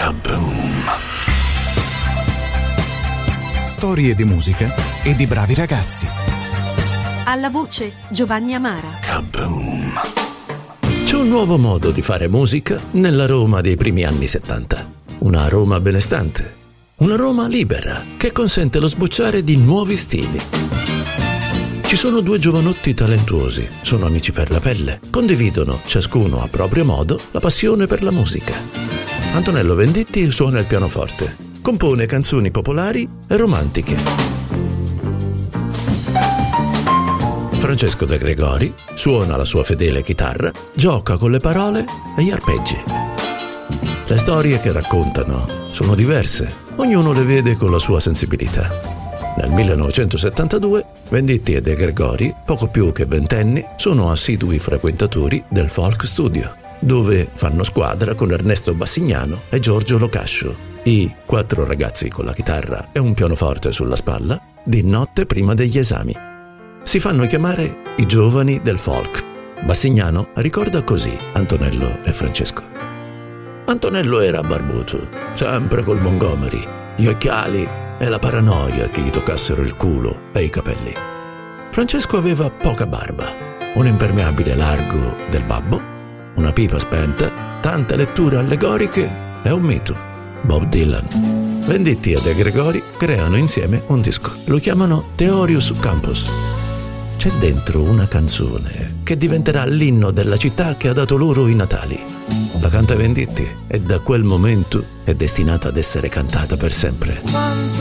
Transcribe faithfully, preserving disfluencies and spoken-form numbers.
Kaboom! Storie di musica e di bravi ragazzi. Alla voce Giovanni Amara. Kaboom! C'è un nuovo modo di fare musica nella Roma dei primi anni settanta. Una Roma benestante. Una Roma libera che consente lo sbocciare di nuovi stili. Ci sono due giovanotti talentuosi, sono amici per la pelle, condividono, ciascuno a proprio modo, la passione per la musica. Antonello Venditti suona il pianoforte, compone canzoni popolari e romantiche. Francesco De Gregori suona la sua fedele chitarra, gioca con le parole e gli arpeggi. Le storie che raccontano sono diverse, ognuno le vede con la sua sensibilità. Nel millenovecentosettantadue Venditti e De Gregori, poco più che ventenni, sono assidui frequentatori del Folk Studio, dove fanno squadra con Ernesto Bassignano e Giorgio Locascio, i quattro ragazzi con la chitarra e un pianoforte sulla spalla, di notte prima degli esami. Si fanno chiamare i giovani del folk. Bassignano ricorda così Antonello e Francesco. Antonello era barbuto, sempre col Montgomery, gli occhiali e la paranoia che gli toccassero il culo e i capelli. Francesco aveva poca barba, un impermeabile largo del babbo, una pipa spenta, tante letture allegoriche e un mito, Bob Dylan. Venditti e De Gregori creano insieme un disco. Lo chiamano Theorius Campus. C'è dentro una canzone che diventerà l'inno della città che ha dato loro i natali. La canta Venditti e da quel momento è destinata ad essere cantata per sempre.